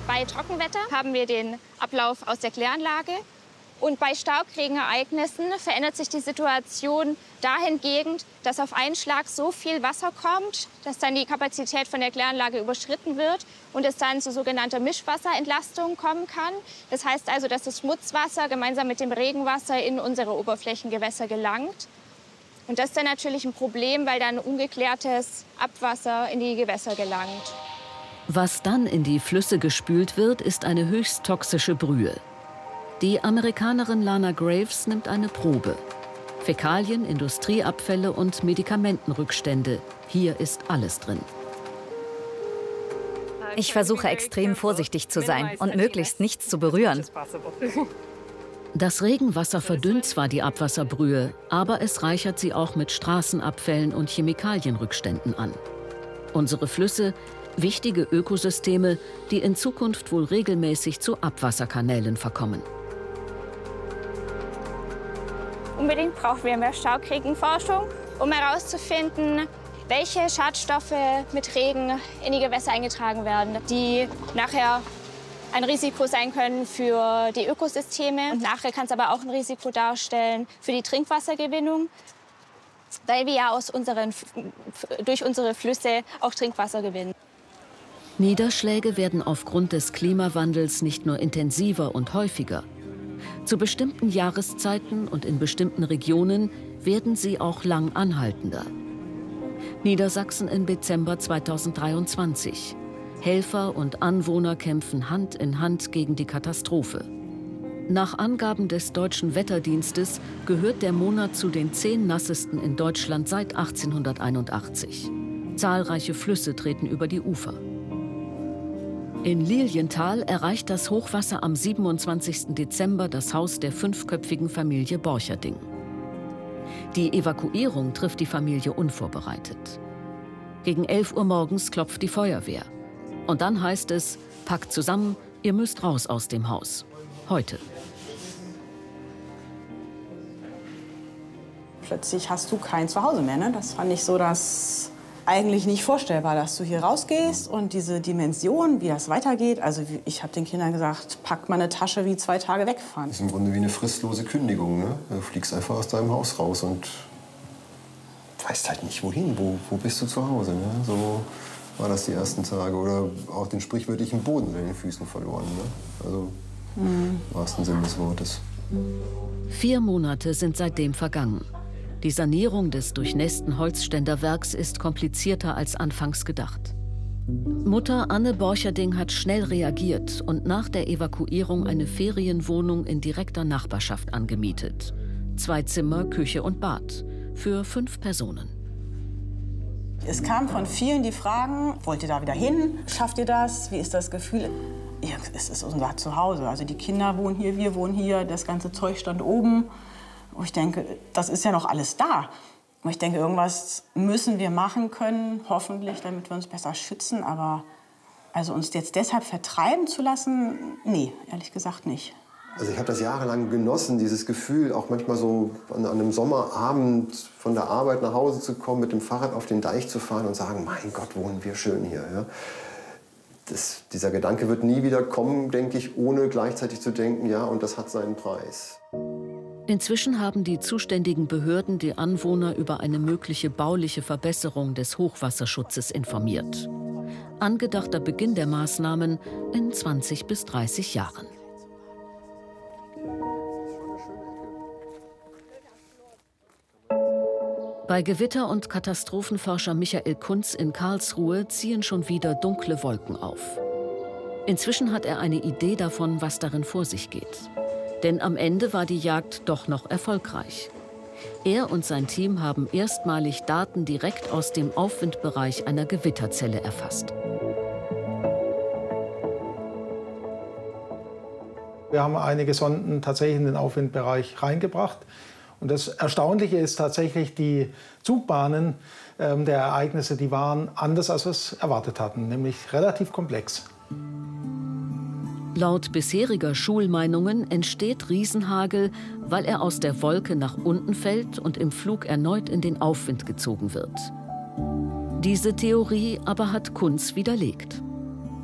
Bei Trockenwetter haben wir den Ablauf aus der Kläranlage. Und bei Starkregenereignissen verändert sich die Situation dahingehend, dass auf einen Schlag so viel Wasser kommt, dass dann die Kapazität von der Kläranlage überschritten wird und es dann zu sogenannter Mischwasserentlastung kommen kann. Das heißt also, dass das Schmutzwasser gemeinsam mit dem Regenwasser in unsere Oberflächengewässer gelangt. Und das ist dann natürlich ein Problem, weil dann ungeklärtes Abwasser in die Gewässer gelangt. Was dann in die Flüsse gespült wird, ist eine höchst toxische Brühe. Die Amerikanerin Lana Graves nimmt eine Probe. Fäkalien, Industrieabfälle und Medikamentenrückstände. Hier ist alles drin. Ich versuche extrem vorsichtig zu sein und möglichst nichts zu berühren. Das Regenwasser verdünnt zwar die Abwasserbrühe, aber es reichert sie auch mit Straßenabfällen und Chemikalienrückständen an. Unsere Flüsse, wichtige Ökosysteme, die in Zukunft wohl regelmäßig zu Abwasserkanälen verkommen. Unbedingt brauchen wir mehr Starkregenforschung, um herauszufinden, welche Schadstoffe mit Regen in die Gewässer eingetragen werden, die nachher ein Risiko sein können für die Ökosysteme. Und nachher kann es aber auch ein Risiko darstellen für die Trinkwassergewinnung, weil wir ja durch unsere Flüsse auch Trinkwasser gewinnen. Niederschläge werden aufgrund des Klimawandels nicht nur intensiver und häufiger. Zu bestimmten Jahreszeiten und in bestimmten Regionen werden sie auch lang anhaltender. Niedersachsen im Dezember 2023. Helfer und Anwohner kämpfen Hand in Hand gegen die Katastrophe. Nach Angaben des Deutschen Wetterdienstes gehört der Monat zu den 10 nassesten in Deutschland seit 1881. Zahlreiche Flüsse treten über die Ufer. In Lilienthal erreicht das Hochwasser am 27. Dezember das Haus der 5-köpfigen Familie Borcherding. Die Evakuierung trifft die Familie unvorbereitet. Gegen 11 Uhr morgens klopft die Feuerwehr. Und dann heißt es, packt zusammen, ihr müsst raus aus dem Haus. Heute. Plötzlich hast du kein Zuhause mehr. Ne? Das fand ich so das eigentlich nicht vorstellbar, dass du hier rausgehst und diese Dimension, wie das weitergeht. Also ich habe den Kindern gesagt, packt mal eine Tasche, wie 2 Tage wegfahren. Das ist im Grunde wie eine fristlose Kündigung. Ne? Du fliegst einfach aus deinem Haus raus und weißt halt nicht, wohin. Wo bist du zu Hause? Ne? So war das die ersten Tage. Oder auch den sprichwörtlichen Boden unter den Füßen verloren. Ne? Also im wahrsten Sinne des Wortes. 4 Monate sind seitdem vergangen. Die Sanierung des durchnässten Holzständerwerks ist komplizierter als anfangs gedacht. Mutter Anne Borcherding hat schnell reagiert und nach der Evakuierung eine Ferienwohnung in direkter Nachbarschaft angemietet. 2 Zimmer, Küche und Bad für 5 Personen. Es kam von vielen die Fragen, wollt ihr da wieder hin? Schafft ihr das? Wie ist das Gefühl? Ja, es ist unser Zuhause. Also die Kinder wohnen hier, wir wohnen hier, das ganze Zeug stand oben. Und ich denke, das ist ja noch alles da. Und ich denke, irgendwas müssen wir machen können, hoffentlich, damit wir uns besser schützen. Aber also uns jetzt deshalb vertreiben zu lassen, nee, ehrlich gesagt nicht. Also ich habe das jahrelang genossen, dieses Gefühl, auch manchmal so an einem Sommerabend von der Arbeit nach Hause zu kommen, mit dem Fahrrad auf den Deich zu fahren und sagen, mein Gott, wohnen wir schön hier. Ja? Dieser Gedanke wird nie wieder kommen, denke ich, ohne gleichzeitig zu denken, ja, und das hat seinen Preis. Inzwischen haben die zuständigen Behörden die Anwohner über eine mögliche bauliche Verbesserung des Hochwasserschutzes informiert. Angedachter Beginn der Maßnahmen in 20 bis 30 Jahren. Bei Gewitter- und Katastrophenforscher Michael Kunz in Karlsruhe ziehen schon wieder dunkle Wolken auf. Inzwischen hat er eine Idee davon, was darin vor sich geht. Denn am Ende war die Jagd doch noch erfolgreich. Er und sein Team haben erstmalig Daten direkt aus dem Aufwindbereich einer Gewitterzelle erfasst. Wir haben einige Sonden tatsächlich in den Aufwindbereich reingebracht. Und das Erstaunliche ist tatsächlich, die Zugbahnen der Ereignisse, die waren anders, als wir es erwartet hatten, nämlich relativ komplex. Laut bisheriger Schulmeinungen entsteht Riesenhagel, weil er aus der Wolke nach unten fällt und im Flug erneut in den Aufwind gezogen wird. Diese Theorie aber hat Kunz widerlegt.